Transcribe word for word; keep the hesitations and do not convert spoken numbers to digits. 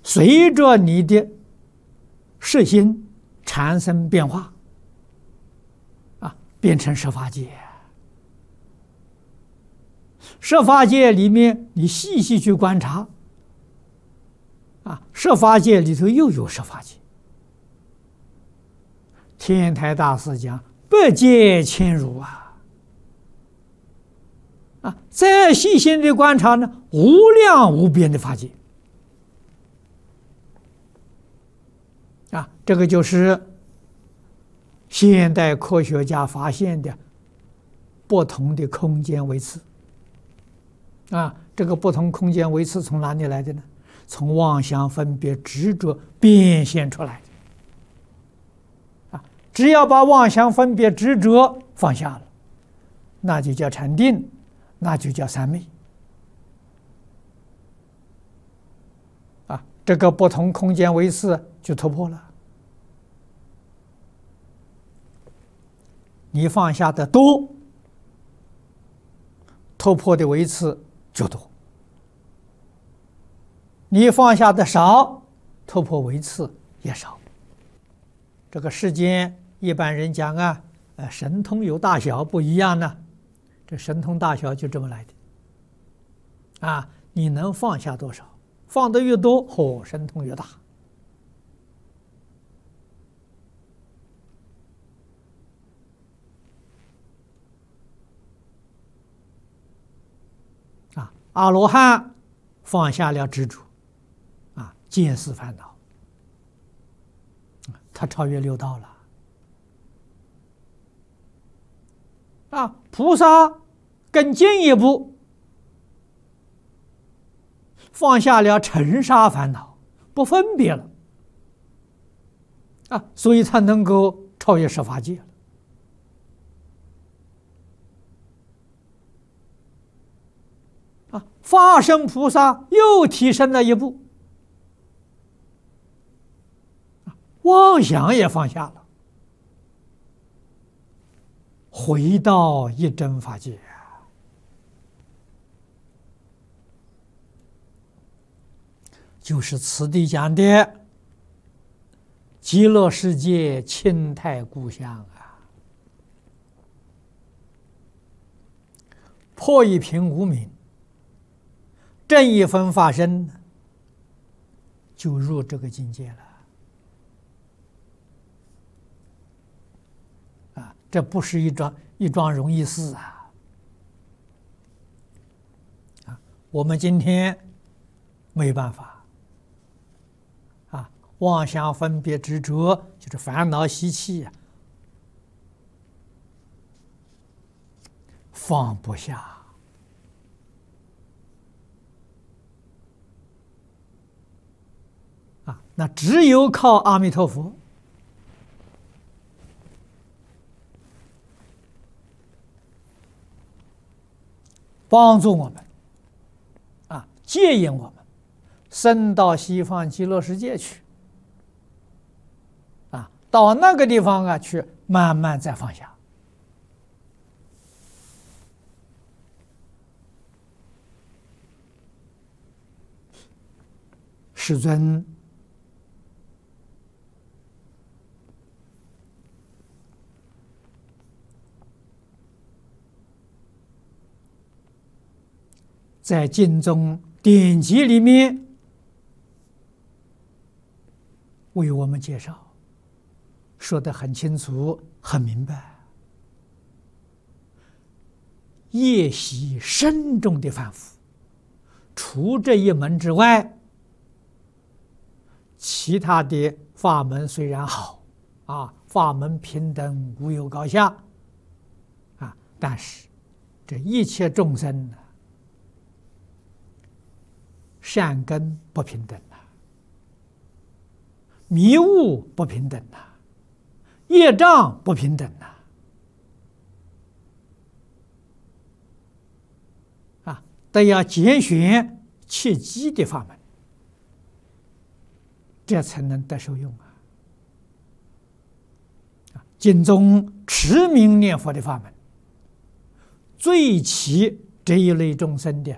随着你的识心产生变化，啊，变成十法界。十法界里面，你细细去观察，啊，十法界里头又有十法界。天台大师讲百界千如啊，啊，再细心的观察呢，无量无边的法界。啊，这个就是现代科学家发现的不同的空间维次。啊，这个不同空间维次从哪里来的呢？从妄想分别执着变现出来的。啊，只要把妄想分别执着放下了，那就叫禅定，那就叫三昧。啊，这个不同空间维次就突破了。你放下的多，突破的维次就多；你放下的少，突破维次也少。这个世间一般人讲啊，呃，神通有大小不一样呢。这神通大小就这么来的。啊，你能放下多少，放得越多，嚯、哦，神通越大。啊，阿罗汉放下了执着，啊，见思烦恼，他超越六道了。啊，菩萨更进一步，放下了尘沙烦恼，不分别了。啊，所以他能够超越十法界了。啊，法身菩萨又提升了一步，妄想也放下了，回到一真法界。就是此地讲的极乐世界清泰故乡啊，破一品无明，正一分法身，就入这个境界了。啊，这不是一桩一桩容易事啊！啊，我们今天没办法。妄想分别执着就是烦恼习气呀，放不下啊！那只有靠阿弥陀佛帮助我们啊，接引我们升到西方极乐世界去。到那个地方啊，去慢慢再放下。世尊在经中典籍里面为我们介绍。说得很清楚，很明白。业习深重的凡夫，除这一门之外，其他的法门虽然好，啊，法门平等，无有高下，啊，但是这一切众生呢，善根不平等呐，迷悟不平等呐。业障不平等呐，啊，都要拣选切机的法门，这才能得受用啊！经中持名念佛的法门，最起这一类众生的